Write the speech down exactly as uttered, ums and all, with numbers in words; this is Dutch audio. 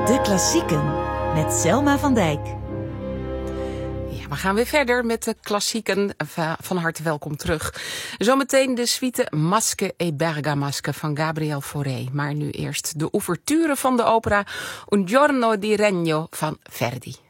De klassieken met Selma van Dijk. Ja, we gaan weer verder met de klassieken. Van harte welkom terug. Zometeen de suite Masche e Bergamasche van Gabriel Fauré. Maar nu eerst de ouverture van de opera Un giorno di regno van Verdi.